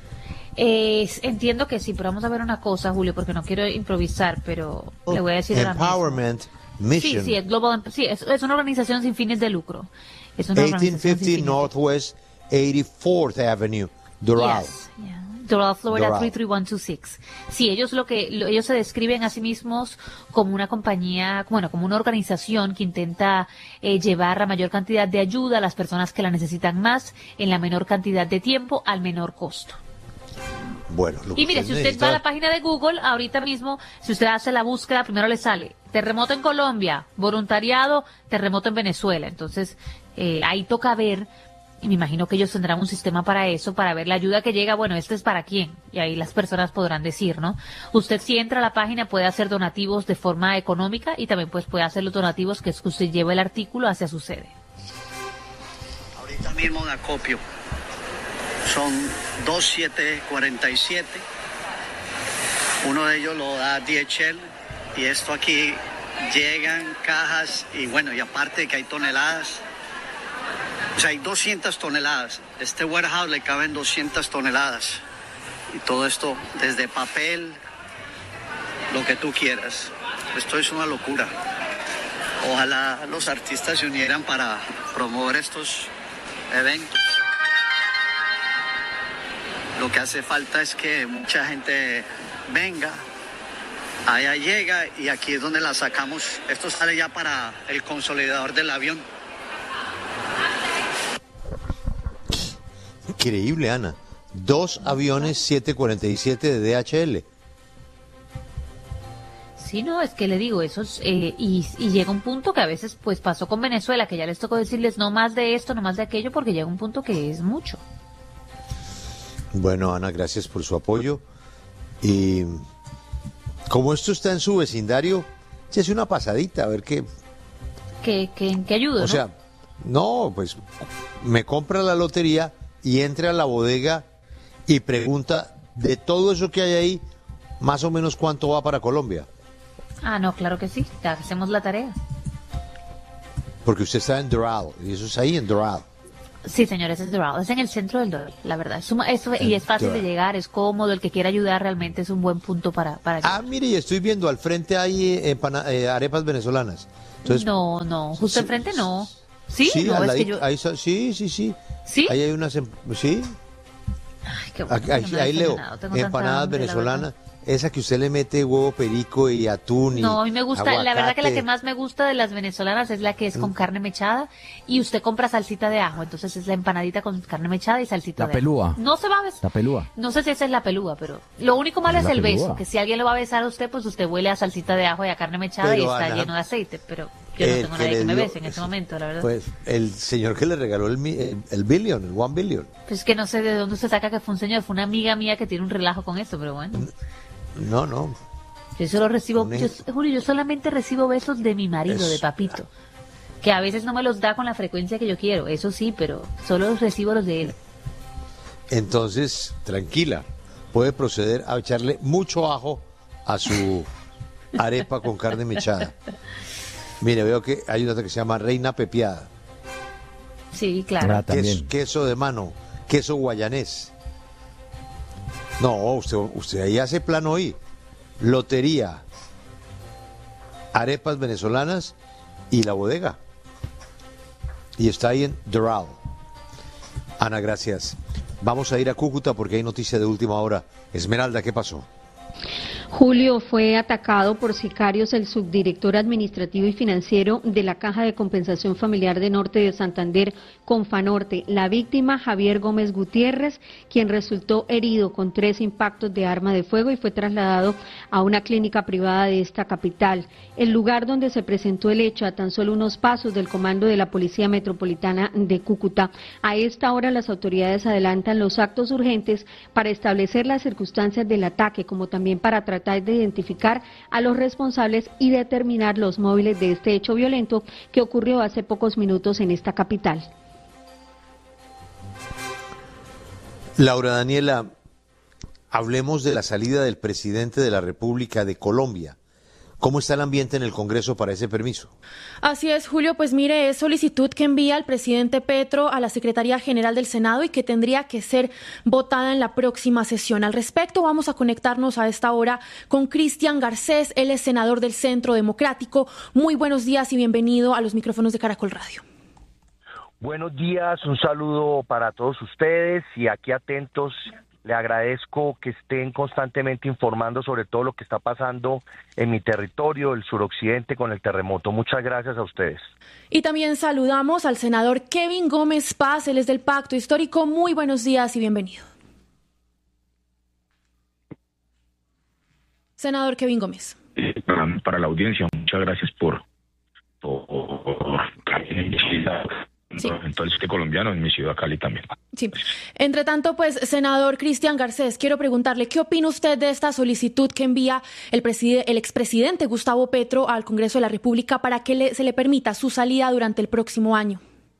Entiendo que sí, pero vamos a ver una cosa, Julio, porque no quiero improvisar, pero le voy a decir Empowerment Mission. Sí, es una organización sin fines de lucro. Es una 1850 Northwest 84th Avenue, Doral. Yes, yeah. Doral, Florida 33126. Sí, ellos ellos se describen a sí mismos como una compañía, como una organización que intenta llevar la mayor cantidad de ayuda a las personas que la necesitan más en la menor cantidad de tiempo al menor costo. Bueno, y mire, si usted va a la página de Google, ahorita mismo, si usted hace la búsqueda, primero le sale terremoto en Colombia, voluntariado, terremoto en Venezuela. Entonces, ahí toca ver. Y me imagino que ellos tendrán un sistema para eso, para ver la ayuda que llega, bueno, ¿este es para quién? Y ahí las personas podrán decir, ¿no? Usted si entra a la página puede hacer donativos de forma económica y también pues puede hacer los donativos que es que usted lleve el artículo hacia su sede. Ahorita mismo en acopio son 2,747. Uno de ellos lo da DHL y esto aquí llegan cajas y bueno, y aparte de que hay toneladas. O sea, hay 200 toneladas. Este warehouse le caben 200 toneladas. Y todo esto, desde papel, lo que tú quieras. Esto es una locura. Ojalá los artistas se unieran para promover estos eventos. Lo que hace falta es que mucha gente venga. Allá llega y aquí es donde la sacamos. Esto sale ya para el consolidador del avión. Increíble, Ana. 2 aviones 747 de DHL. Sí, no, es que le digo eso, y llega un punto que a veces pues pasó con Venezuela, que ya les tocó decirles no más de esto, no más de aquello, porque llega un punto que es mucho. Bueno, Ana, gracias por su apoyo. Y como esto está en su vecindario, se hace una pasadita, a ver qué... ¿Qué ayuda? O sea, no, pues me compra la lotería y entre a la bodega y pregunta de todo eso que hay ahí, más o menos cuánto va para Colombia. Ah, no, claro que sí, ya hacemos la tarea. Porque usted está en Doral, y eso es ahí en Doral. Sí, señor, ese es Doral, es en el centro del Doral, la verdad. Y es fácil de llegar, es cómodo, el que quiera ayudar realmente es un buen punto para Ah, mire, y estoy viendo al frente hay arepas venezolanas. Entonces, no, justo enfrente no. ¿Sí? Sí, no, es que yo... sí. ¿Sí? Ahí hay unas, sí. Ay, qué bueno, Ahí leo, empanadas venezolanas. Esa que usted le mete huevo perico y atún y no, a mí me gusta, aguacate. la verdad que la que más me gusta de las venezolanas es la que es con carne mechada y usted compra salsita de ajo, entonces es la empanadita con carne mechada y salsita de pelúa. ajo. No se va a besar. La pelúa. No sé si esa es la pelúa, pero lo único malo es el beso, que si alguien lo va a besar a usted, pues usted huele a salsita de ajo y a carne mechada y está lleno de aceite, pero yo no tengo nadie que me bese en ese momento, la verdad. Pues el señor que le regaló el billion, el $1 billion. Pues que no sé de dónde usted saca que fue un señor, fue una amiga mía que tiene un relajo con eso, pero bueno. No. Yo solo recibo, Julio, yo solamente recibo besos de mi marido, de papito, que a veces no me los da con la frecuencia que yo quiero, eso sí, pero solo recibo los de él. Entonces, tranquila, puede proceder a echarle mucho ajo a su arepa con carne mechada. Mire, veo que hay una que se llama Reina Pepiada. Sí, claro. Queso de mano, queso guayanés. No, usted ahí hace plan hoy. Lotería, arepas venezolanas y la bodega. Y está ahí en Doral. Ana, gracias. Vamos a ir a Cúcuta porque hay noticia de última hora. Esmeralda, ¿qué pasó? Julio, fue atacado por sicarios el subdirector administrativo y financiero de la Caja de Compensación Familiar de Norte de Santander, Confanorte. La víctima, Javier Gómez Gutiérrez, quien resultó herido con 3 impactos de arma de fuego y fue trasladado a una clínica privada de esta capital. El lugar donde se presentó el hecho, a tan solo unos pasos del comando de la Policía Metropolitana de Cúcuta. A esta hora las autoridades adelantan los actos urgentes para establecer las circunstancias del ataque, como también para tratar de identificar a los responsables y determinar los móviles de este hecho violento que ocurrió hace pocos minutos en esta capital. Laura Daniela, hablemos de la salida del presidente de la República de Colombia. ¿Cómo está el ambiente en el Congreso para ese permiso? Así es, Julio, pues mire, es solicitud que envía el presidente Petro a la Secretaría General del Senado y que tendría que ser votada en la próxima sesión. Al respecto, vamos a conectarnos a esta hora con Cristian Garcés, él es senador del Centro Democrático. Muy buenos días y bienvenido a los micrófonos de Caracol Radio. Buenos días, un saludo para todos ustedes y aquí atentos. Le agradezco que estén constantemente informando sobre todo lo que está pasando en mi territorio, el suroccidente, con el terremoto. Muchas gracias a ustedes. Y también saludamos al senador Kevin Gómez Paz, él es del Pacto Histórico. Muy buenos días y bienvenido. Senador Kevin Gómez. Para la audiencia, muchas gracias por sí. Entonces, que colombiano en mi ciudad Cali también. Sí. Entre tanto, pues, senador Cristian Garcés, quiero preguntarle, ¿qué opina usted de esta solicitud que envía el expresidente Gustavo Petro al Congreso de la República para que se le permita su salida durante el próximo año?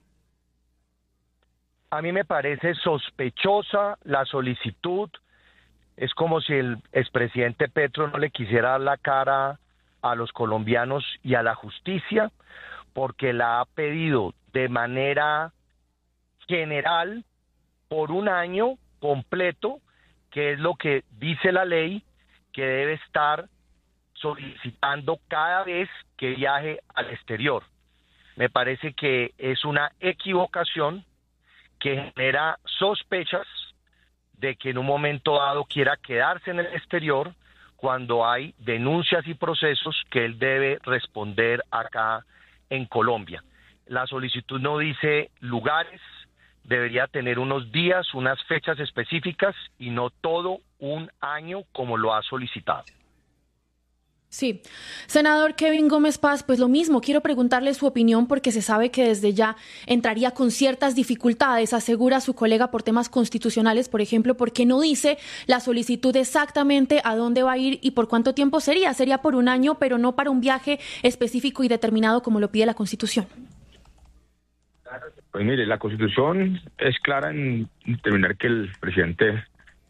A mí me parece sospechosa la solicitud. Es como si el expresidente Petro no le quisiera dar la cara a los colombianos y a la justicia, porque la ha pedido de manera general por un año completo, que es lo que dice la ley que debe estar solicitando cada vez que viaje al exterior. Me parece que es una equivocación que genera sospechas de que en un momento dado quiera quedarse en el exterior cuando hay denuncias y procesos que él debe responder acá en Colombia. La solicitud no dice lugares, debería tener unos días, unas fechas específicas y no todo un año como lo ha solicitado. Sí. Senador Kevin Gómez Paz, pues lo mismo, quiero preguntarle su opinión porque se sabe que desde ya entraría con ciertas dificultades, asegura su colega, por temas constitucionales, por ejemplo, porque no dice la solicitud exactamente a dónde va a ir y por cuánto tiempo sería. Sería por un año, pero no para un viaje específico y determinado como lo pide la Constitución. Pues mire, la Constitución es clara en determinar que el presidente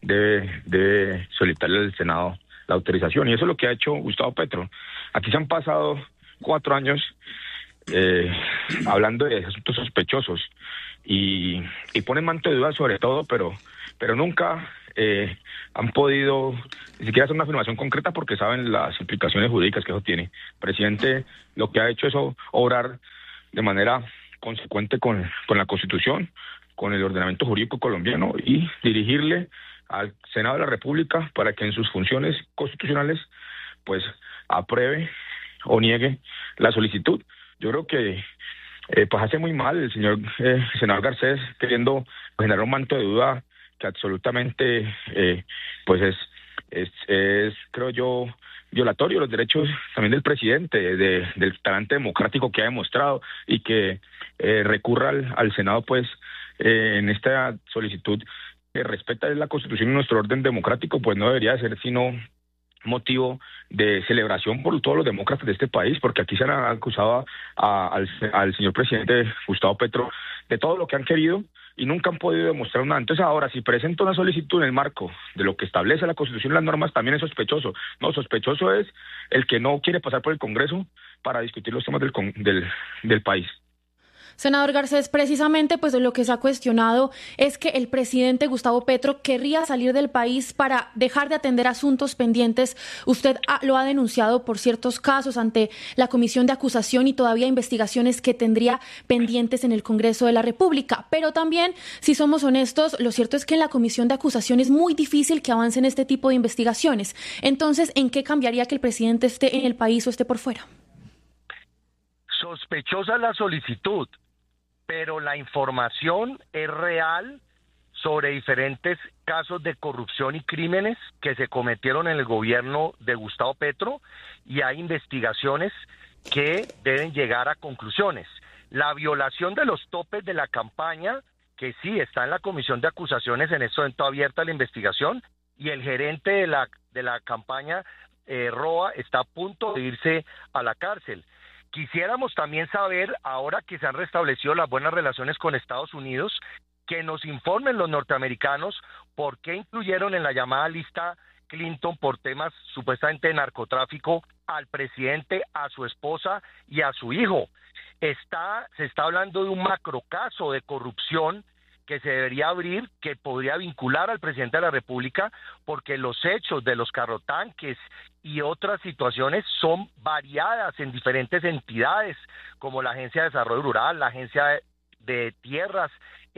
debe solicitarle al Senado la autorización, y eso es lo que ha hecho Gustavo Petro. Aquí se han pasado 4 años hablando de asuntos sospechosos y ponen manto de duda sobre todo, pero nunca han podido ni siquiera hacer una afirmación concreta porque saben las implicaciones jurídicas que eso tiene. El presidente lo que ha hecho es obrar de manera consecuente con la Constitución, con el ordenamiento jurídico colombiano, y dirigirle al Senado de la República para que en sus funciones constitucionales pues apruebe o niegue la solicitud. Yo creo que pues hace muy mal el señor senador Garcés queriendo generar un manto de duda que absolutamente pues es creo yo violatorio de los derechos también del presidente, del talante democrático que ha demostrado, y que recurra al Senado pues en esta solicitud que respeta la Constitución y nuestro orden democrático, pues no debería ser sino motivo de celebración por todos los demócratas de este país, porque aquí se han acusado al señor presidente Gustavo Petro de todo lo que han querido y nunca han podido demostrar nada. Entonces ahora, si presenta una solicitud en el marco de lo que establece la Constitución y las normas, también es sospechoso. No, sospechoso es el que no quiere pasar por el Congreso para discutir los temas del país. Senador Garcés, precisamente pues lo que se ha cuestionado es que el presidente Gustavo Petro querría salir del país para dejar de atender asuntos pendientes. Usted lo ha denunciado por ciertos casos ante la Comisión de Acusación y todavía investigaciones que tendría pendientes en el Congreso de la República. Pero también, si somos honestos, lo cierto es que en la Comisión de Acusación es muy difícil que avancen este tipo de investigaciones. Entonces, ¿en qué cambiaría que el presidente esté en el país o esté por fuera? Sospechosa la solicitud, pero la información es real sobre diferentes casos de corrupción y crímenes que se cometieron en el gobierno de Gustavo Petro, y hay investigaciones que deben llegar a conclusiones. La violación de los topes de la campaña, que sí está en la Comisión de Acusaciones, en este momento abierta la investigación, y el gerente de la campaña, Roa, está a punto de irse a la cárcel. Quisiéramos también saber, ahora que se han restablecido las buenas relaciones con Estados Unidos, que nos informen los norteamericanos por qué incluyeron en la llamada lista Clinton por temas supuestamente de narcotráfico al presidente, a su esposa y a su hijo. Se está hablando de un macrocaso de corrupción que se debería abrir, que podría vincular al presidente de la República, porque los hechos de los carrotanques y otras situaciones son variadas en diferentes entidades, como la Agencia de Desarrollo Rural, la Agencia de Tierras,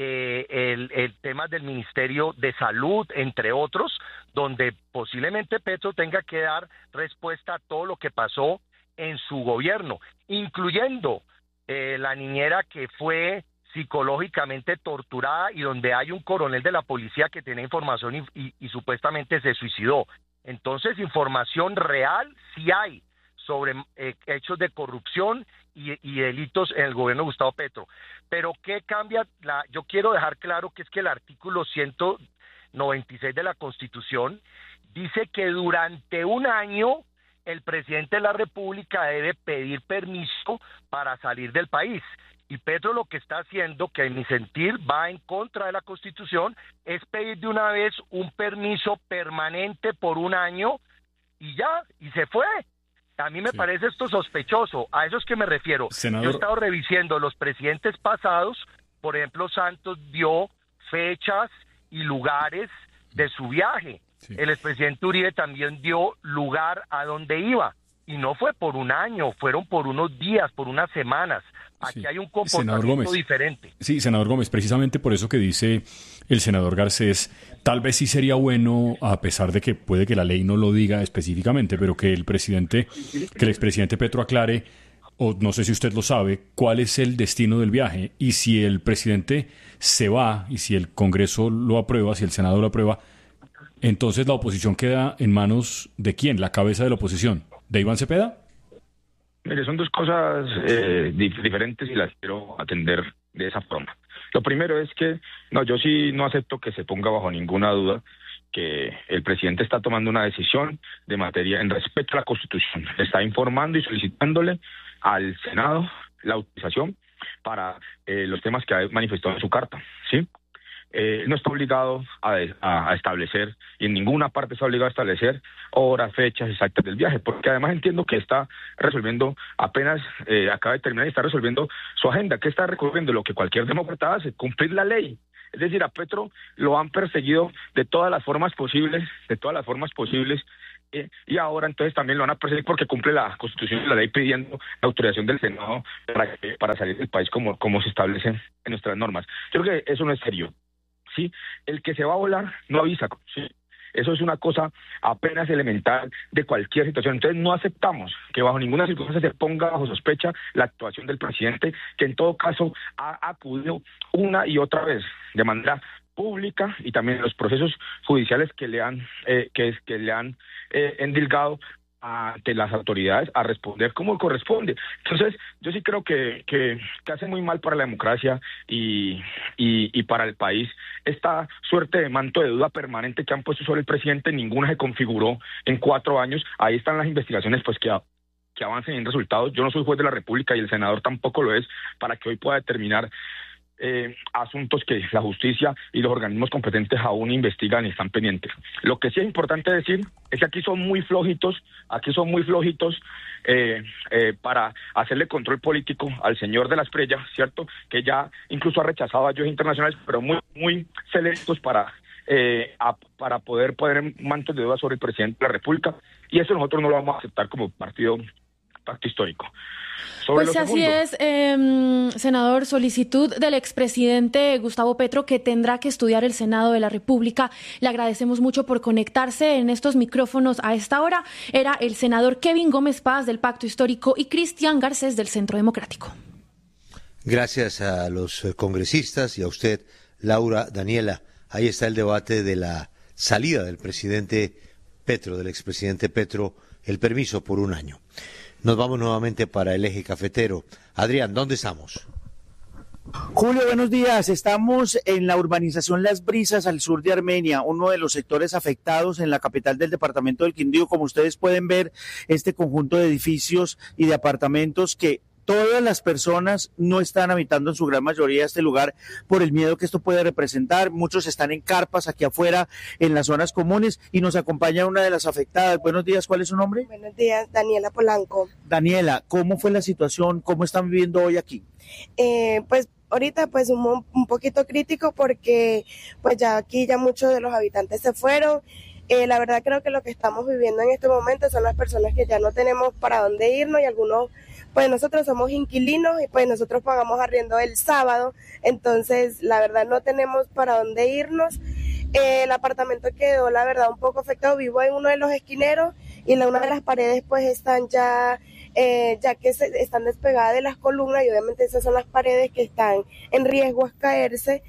el tema del Ministerio de Salud, entre otros, donde posiblemente Petro tenga que dar respuesta a todo lo que pasó en su gobierno, incluyendo la niñera que fue psicológicamente torturada y donde hay un coronel de la policía que tiene información y supuestamente se suicidó. Entonces, información real sí hay sobre hechos de corrupción y delitos en el gobierno de Gustavo Petro. Pero ¿qué cambia? Yo quiero dejar claro que es que el artículo 196 de la Constitución dice que durante un año el presidente de la República debe pedir permiso para salir del país. Y Petro lo que está haciendo, que en mi sentir va en contra de la Constitución, es pedir de una vez un permiso permanente por un año y ya, y se fue. A mí me parece esto sospechoso, a eso es que me refiero. Senador... Yo he estado revisando los presidentes pasados, por ejemplo, Santos dio fechas y lugares de su viaje. Sí. El expresidente Uribe también dio lugar a donde iba. Y no fue por un año, fueron por unos días, por unas semanas. Aquí hay un comportamiento diferente. Sí, senador Gómez, precisamente por eso que dice el senador Garcés, tal vez sí sería bueno, a pesar de que puede que la ley no lo diga específicamente, pero que el expresidente Petro aclare, o no sé si usted lo sabe, cuál es el destino del viaje, y si el presidente se va, y si el Congreso lo aprueba, si el Senado lo aprueba, entonces la oposición queda en manos ¿de quién? La cabeza de la oposición. ¿De Iván Cepeda? Mire, son dos cosas diferentes y las quiero atender de esa forma. Lo primero es que, yo sí no acepto que se ponga bajo ninguna duda que el presidente está tomando una decisión de materia en respeto a la Constitución. Está informando y solicitándole al Senado la autorización para los temas que ha manifestado en su carta, ¿sí? No está obligado a establecer, y en ninguna parte está obligado a establecer horas, fechas exactas del viaje, porque además entiendo que está resolviendo, apenas acaba de terminar y está resolviendo su agenda. ¿Qué está recorriendo? Lo que cualquier demócrata hace, cumplir la ley. Es decir, a Petro lo han perseguido de todas las formas posibles, y ahora entonces también lo van a perseguir porque cumple la Constitución y la ley pidiendo la autorización del Senado para salir del país como se establece en nuestras normas. Yo creo que eso no es serio. ¿Sí? El que se va a volar no avisa, ¿sí? Eso es una cosa apenas elemental de cualquier situación. Entonces no aceptamos que bajo ninguna circunstancia se ponga bajo sospecha la actuación del presidente, que en todo caso ha acudido una y otra vez de manera pública y también en los procesos judiciales que le han endilgado ante las autoridades a responder como corresponde. Entonces, yo sí creo que hace muy mal para la democracia y para el país esta suerte de manto de duda permanente que han puesto sobre el presidente. Ninguna se configuró en 4 años. Ahí están las investigaciones pues que avancen en resultados. Yo no soy juez de la República y el senador tampoco lo es para que hoy pueda determinar asuntos que la justicia y los organismos competentes aún investigan y están pendientes. Lo que sí es importante decir es que aquí son muy flojitos para hacerle control político al señor de la Espriella, ¿cierto? Que ya incluso ha rechazado ayudas internacionales, pero muy selectos para poder poner mantos de duda sobre el presidente de la República, y eso nosotros no lo vamos a aceptar como pacto histórico. Pues así es, senador, solicitud del expresidente Gustavo Petro que tendrá que estudiar el Senado de la República. Le agradecemos mucho por conectarse en estos micrófonos a esta hora. Era el senador Kevin Gómez Paz del Pacto Histórico y Cristian Garcés del Centro Democrático. Gracias a los congresistas y a usted, Laura, Daniela. Ahí está el debate de la salida del presidente Petro, del expresidente Petro, el permiso por 1 año. Nos vamos nuevamente para el eje cafetero. Adrián, ¿dónde estamos? Julio, buenos días. Estamos en la urbanización Las Brisas, al sur de Armenia, uno de los sectores afectados en la capital del departamento del Quindío. Como ustedes pueden ver, este conjunto de edificios y de apartamentos que todas las personas no están habitando en su gran mayoría este lugar por el miedo que esto puede representar. Muchos están en carpas aquí afuera, en las zonas comunes, y nos acompaña una de las afectadas. Buenos días, ¿cuál es su nombre? Buenos días, Daniela Polanco. Daniela, ¿cómo fue la situación? ¿Cómo están viviendo hoy aquí? Pues ahorita pues un poquito crítico porque pues ya aquí ya muchos de los habitantes se fueron. La verdad creo que lo que estamos viviendo en este momento son las personas que ya no tenemos para dónde irnos, y algunos, pues nosotros somos inquilinos y pues nosotros pagamos arriendo el sábado, entonces la verdad no tenemos para dónde irnos. El apartamento quedó la verdad un poco afectado. Vivo en uno de los esquineros y una de las paredes pues están ya que están despegadas de las columnas, y obviamente esas son las paredes que están en riesgo a caerse.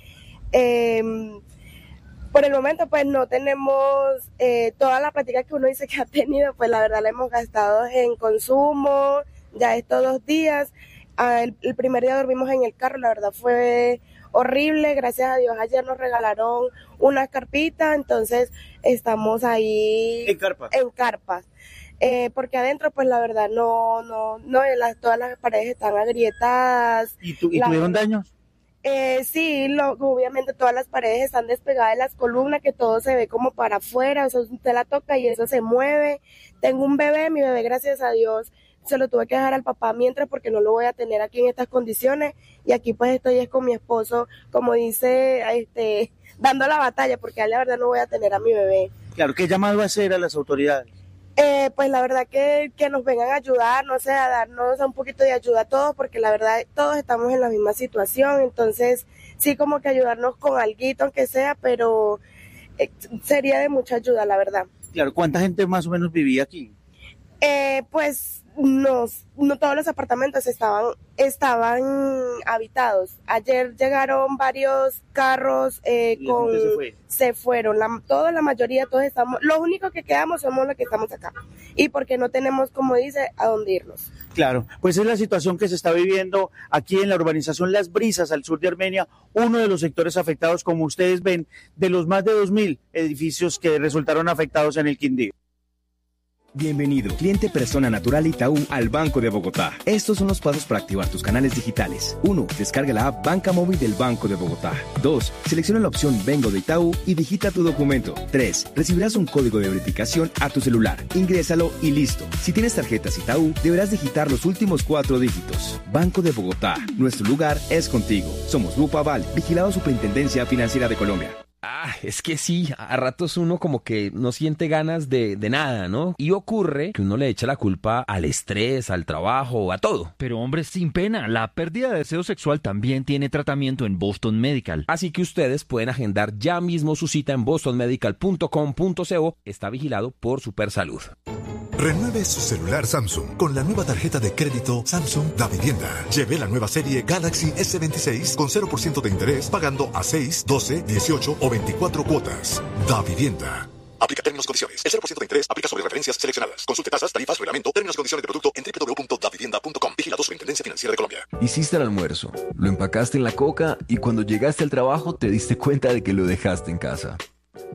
Por el momento pues no tenemos toda la plática que uno dice que ha tenido, pues la verdad la hemos gastado en consumo, ya estos 2 días. El primer día dormimos en el carro, la verdad fue horrible. Gracias a Dios ayer nos regalaron una carpita, entonces estamos ahí en carpas. Porque adentro pues la verdad todas las paredes están agrietadas. ¿Y tuvieron daños? Sí, obviamente todas las paredes están despegadas de las columnas, que todo se ve como para afuera, o sea, usted la toca y eso se mueve. Tengo un bebé, mi bebé gracias a Dios se lo tuve que dejar al papá mientras, porque no lo voy a tener aquí en estas condiciones, y aquí pues estoy con mi esposo, como dice, dando la batalla, porque a la verdad no voy a tener a mi bebé. Claro, ¿qué llamado a hacer a las autoridades? Pues la verdad que nos vengan a ayudar, no sé, a darnos un poquito de ayuda a todos, porque la verdad todos estamos en la misma situación, entonces sí, como que ayudarnos con alguito, aunque sea, pero sería de mucha ayuda, la verdad. Claro, ¿cuánta gente más o menos vivía aquí? Pues no todos los apartamentos estaban habitados. Ayer llegaron varios carros se fueron, la mayoría, todos estamos, los únicos que quedamos somos los que estamos acá, y porque no tenemos, como dice, a dónde irnos. Claro, pues es la situación que se está viviendo aquí en la urbanización Las Brisas, al sur de Armenia, uno de los sectores afectados, como ustedes ven, de los más de 2.000 edificios que resultaron afectados en el Quindío. Bienvenido, cliente persona natural Itaú al Banco de Bogotá. Estos son los pasos para activar tus canales digitales. 1. Descarga la app Banca Móvil del Banco de Bogotá. 2. Selecciona la opción Vengo de Itaú y digita tu documento. 3. Recibirás un código de verificación a tu celular. Ingrésalo y listo. Si tienes tarjetas Itaú, deberás digitar los últimos 4 dígitos. Banco de Bogotá. Nuestro lugar es contigo. Somos Grupo Aval, vigilado Superintendencia Financiera de Colombia. Es que sí, a ratos uno como que no siente ganas de nada, ¿no? Y ocurre que uno le echa la culpa al estrés, al trabajo, a todo. Pero hombre, sin pena, la pérdida de deseo sexual también tiene tratamiento en Boston Medical. Así que ustedes pueden agendar ya mismo su cita en bostonmedical.com.co. Está vigilado por Supersalud. Renueve su celular Samsung con la nueva tarjeta de crédito Samsung Da Vivienda. Lleve la nueva serie Galaxy S26 con 0% de interés pagando a 6, 12, 18 o 24 cuotas. Da Vivienda. Aplica términos y condiciones. El 0% de interés aplica sobre referencias seleccionadas. Consulte tasas, tarifas, reglamento, términos y condiciones de producto en www.davivienda.com. Vigilado Superintendencia Financiera de Colombia. Hiciste el almuerzo, lo empacaste en la coca y cuando llegaste al trabajo te diste cuenta de que lo dejaste en casa.